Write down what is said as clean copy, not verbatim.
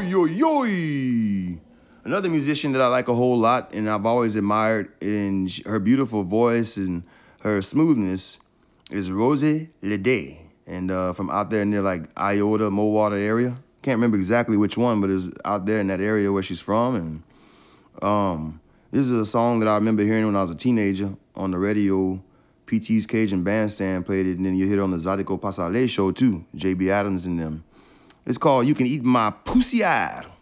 yo, yo. Another musician that I like a whole lot and I've always admired in her beautiful voice and her smoothness is Rosie Leday. And from out there near like Iota, Mowater area. Can't remember exactly which one, but it's out there in that area where she's from. And this is a song that I remember hearing when I was a teenager on the radio. PT's Cajun Bandstand played it, and then you hear it on the Zydeco Pasale show too, JB Adams and them. It's called You Can Eat My Poussière.